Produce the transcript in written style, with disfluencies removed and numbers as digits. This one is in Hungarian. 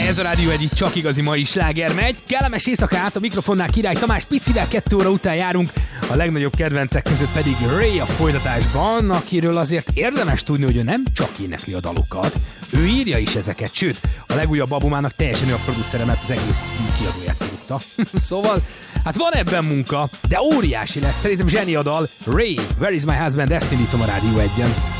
Ez a Rádió egy csak igazi mai sláger megy. Kellemes éjszakát, a mikrofonnál Király Tamás, picivel 2 óra után járunk, a legnagyobb kedvencek között pedig Ray a folytatásban, akiről azért érdemes tudni, hogy ő nem csak énekli a dalokat, ő írja is ezeket, sőt, a legújabb albumának teljesen ő a producere, mert az egész kiadóját kirúgta. Szóval, hát van ebben munka, de óriási lett, szerintem zseni a dal. Ray, Where is my husband, ezt indítom a Rádió 1-en.